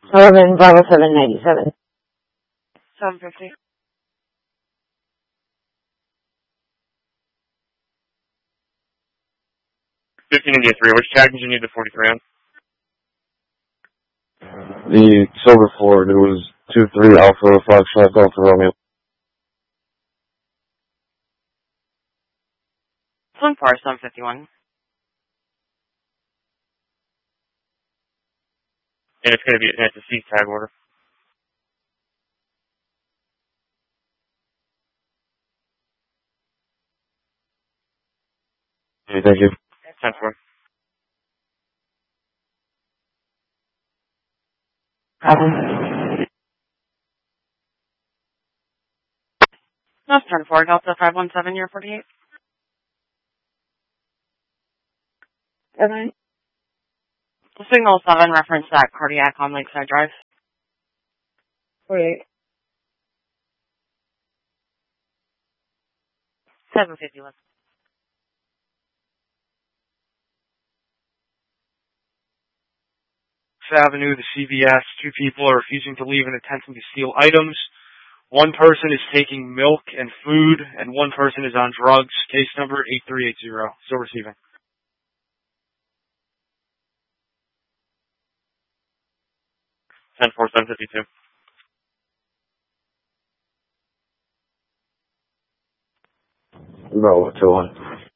11 Bravo 797. 750. 15 India 3, which tag did you need the 43 on? The Silver Ford, it was 23 Alpha Foxtrot Alpha Romeo. Swing par 751. And it's going to be it's a C tag order. Okay, thank you. 10-4. That's 10-4. Delta 517, year 48. Okay. Signal 7, reference that cardiac on Lakeside Drive. 48. 751. Avenue, the CVS, 2 people are refusing to leave and attempting to steal items. 1 person is taking milk and food, and 1 person is on drugs. Case number 8380. Still receiving. Ten four 752. Bravo 21.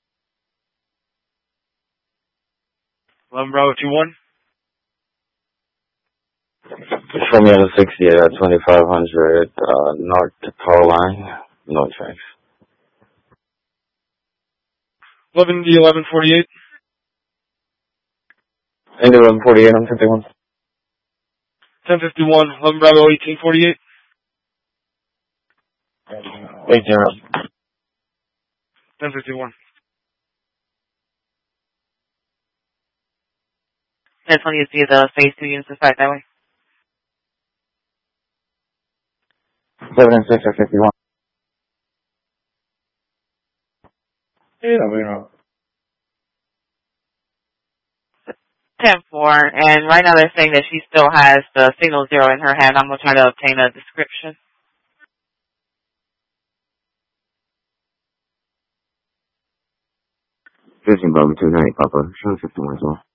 11 Bravo 21. Show me on the 60 at 2500 North Power Line. No tracks. 11 D 1148. End 1148 on 51. 1051. 11 Bravo 1848. 80. 1051. 1020 is via the phase 2 units of site that way. 7 and 6 are 51. Yeah, 10-4, and right now they're saying that she still has the signal 0 in her hand. I'm going to try to obtain a description. Vision Bravo 29, Papa. Show 51 as well.